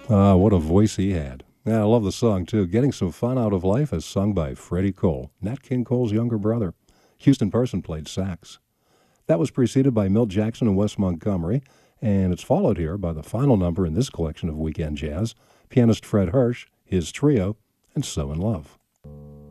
Ah, what a voice he had. Yeah, I love the song, too. Getting Some Fun Out of Life is sung by Freddie Cole, Nat King Cole's younger brother. Houston Person played sax. That was preceded by Milt Jackson and Wes Montgomery, and it's followed here by the final number in this collection of weekend jazz, pianist Fred Hirsch, his trio, and So in Love.